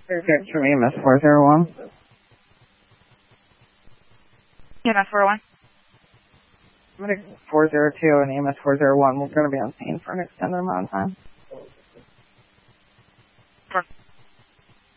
36 from EMS 401. EMS 401. Medic 402 and EMS 401 we're going to be on scene for an extended amount of time.